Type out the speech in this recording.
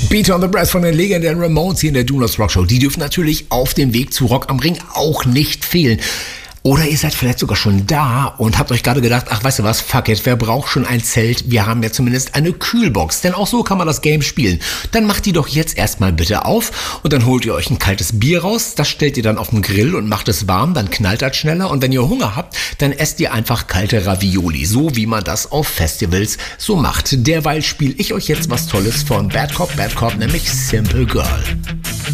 Beat on the Breath von den legendären Ramones hier in der Do Not Rock Show. Die dürfen natürlich auf dem Weg zu Rock am Ring auch nicht fehlen. Oder ihr seid vielleicht sogar schon da und habt euch gerade gedacht, ach, weißt du was, fuck it, wer braucht schon ein Zelt? Wir haben ja zumindest eine Kühlbox, denn auch so kann man das Game spielen. Dann macht die doch jetzt erstmal bitte auf und dann holt ihr euch ein kaltes Bier raus, das stellt ihr dann auf den Grill und macht es warm, dann knallt das schneller und wenn ihr Hunger habt, dann esst ihr einfach kalte Ravioli, so wie man das auf Festivals so macht. Derweil spiele ich euch jetzt was Tolles von Bad Cop, nämlich Simple Girl.